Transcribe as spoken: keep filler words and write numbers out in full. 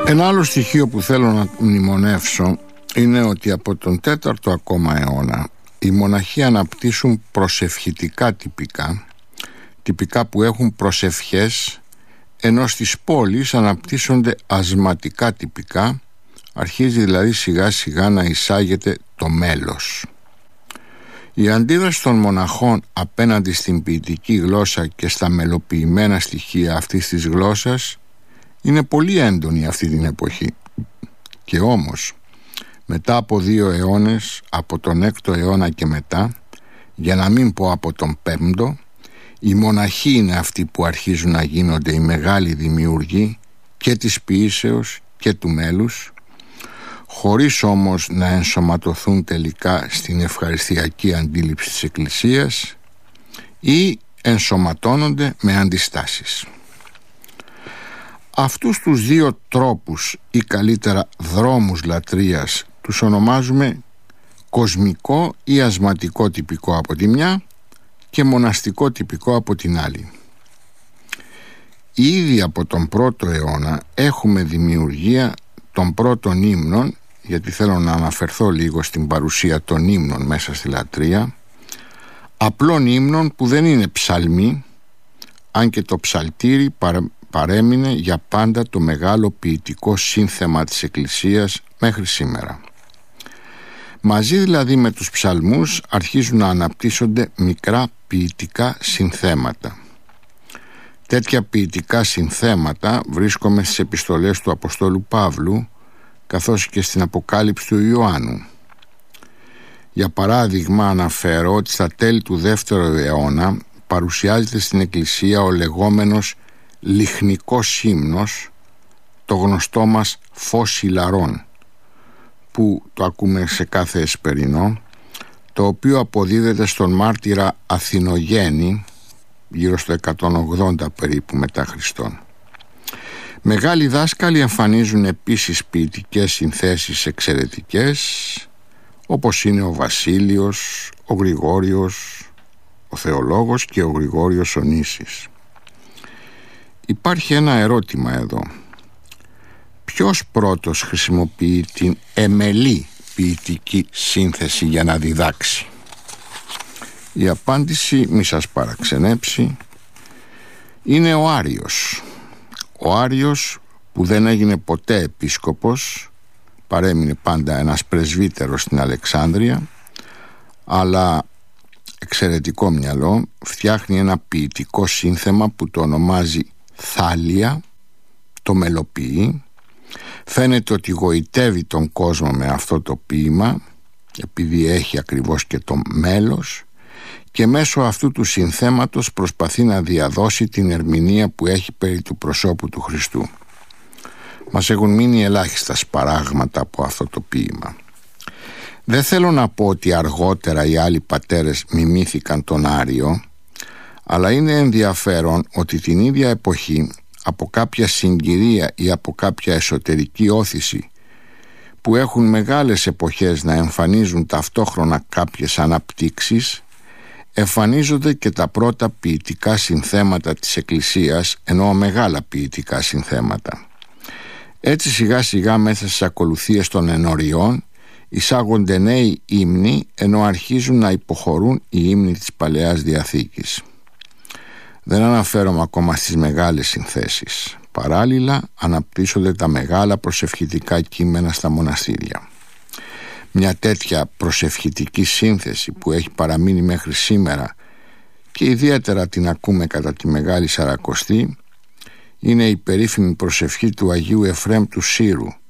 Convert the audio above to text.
Ένα άλλο στοιχείο που θέλω να μνημονεύσω είναι ότι από τον τέταρτο ακόμα αιώνα οι μοναχοί αναπτύσσουν προσευχητικά τυπικά, τυπικά που έχουν προσευχές, ενώ στις πόλεις αναπτύσσονται ασματικά τυπικά, αρχίζει δηλαδή σιγά σιγά να εισάγεται το μέλος. Η αντίδραση των μοναχών απέναντι στην ποιητική γλώσσα και στα μελοποιημένα στοιχεία αυτής της γλώσσας είναι πολύ έντονη αυτή την εποχή. Και όμως, μετά από δύο αιώνες, από τον έκτο αιώνα και μετά, για να μην πω από τον πέμπτο, οι μοναχοί είναι αυτοί που αρχίζουν να γίνονται οι μεγάλοι δημιουργοί και της ποιήσεως και του μέλους, χωρίς όμως να ενσωματωθούν τελικά στην ευχαριστιακή αντίληψη της Εκκλησίας ή ενσωματώνονται με αντιστάσεις. Αυτούς τους δύο τρόπους ή καλύτερα δρόμους λατρείας τους ονομάζουμε κοσμικό ή ασματικό τυπικό από τη μια και μοναστικό τυπικό από την άλλη. Ήδη από τον πρώτο αιώνα έχουμε δημιουργία των πρώτων ύμνων, γιατί θέλω να αναφερθώ λίγο στην παρουσία των ύμνων μέσα στη λατρεία, απλών ύμνων που δεν είναι ψαλμοί, αν και το ψαλτήρι παρέμεινε για πάντα το μεγάλο ποιητικό σύνθεμα της Εκκλησίας μέχρι σήμερα. Μαζί δηλαδή με τους ψαλμούς αρχίζουν να αναπτύσσονται μικρά ποιητικά συνθέματα. Τέτοια ποιητικά συνθέματα βρίσκομαι στις επιστολές του Αποστόλου Παύλου, καθώς και στην Αποκάλυψη του Ιωάννου. Για παράδειγμα, αναφέρω ότι στα τέλη του δεύτερου αιώνα παρουσιάζεται στην Εκκλησία ο λεγόμενος λιχνικός ύμνος, το γνωστό μας φως ηλαρών, που το ακούμε σε κάθε εσπερινό, το οποίο αποδίδεται στον μάρτυρα Αθηνογέννη γύρω στο εκατόν ογδόντα περίπου μετά Χριστόν. Μεγάλοι δάσκαλοι εμφανίζουν επίσης ποιητικές συνθέσεις εξαιρετικές, όπως είναι ο Βασίλειος, ο Γρηγόριος, ο Θεολόγος και ο Γρηγόριος ο Νήσης. Υπάρχει ένα ερώτημα εδώ. Ποιος πρώτος χρησιμοποιεί την εμελή ποιητική σύνθεση για να διδάξει? Η απάντηση, μη σας παραξενέψει, είναι ο Άριος. Ο Άριος, που δεν έγινε ποτέ επίσκοπος, παρέμεινε πάντα ένας πρεσβύτερος στην Αλεξάνδρεια, αλλά εξαιρετικό μυαλό, φτιάχνει ένα ποιητικό σύνθεμα που το ονομάζει Θάλια, το μελοποιεί. Φαίνεται ότι γοητεύει τον κόσμο με αυτό το ποίημα, επειδή έχει ακριβώς και το μέλος, και μέσω αυτού του συνθέματος προσπαθεί να διαδώσει την ερμηνεία που έχει περί του προσώπου του Χριστού. Μας έχουν μείνει ελάχιστα σπαράγματα από αυτό το ποίημα. Δεν θέλω να πω ότι αργότερα οι άλλοι πατέρες μιμήθηκαν τον Άριο, αλλά είναι ενδιαφέρον ότι την ίδια εποχή, από κάποια συγκυρία ή από κάποια εσωτερική όθηση που έχουν μεγάλες εποχές να εμφανίζουν ταυτόχρονα κάποιες αναπτύξεις, εμφανίζονται και τα πρώτα ποιητικά συνθέματα της Εκκλησίας, εννοώ μεγάλα ποιητικά συνθέματα. Έτσι σιγά σιγά μέσα στις ακολουθίες των ενωριών εισάγονται νέοι ύμνοι, ενώ αρχίζουν να υποχωρούν οι ύμνοι της Παλαιάς Διαθήκης. Δεν αναφέρομαι ακόμα στις μεγάλες συνθέσεις. Παράλληλα αναπτύσσονται τα μεγάλα προσευχητικά κείμενα στα μοναστήρια. Μια τέτοια προσευχητική σύνθεση που έχει παραμείνει μέχρι σήμερα και ιδιαίτερα την ακούμε κατά τη Μεγάλη Σαρακοστή είναι η περίφημη προσευχή του Αγίου Εφραίμ του Σύρου,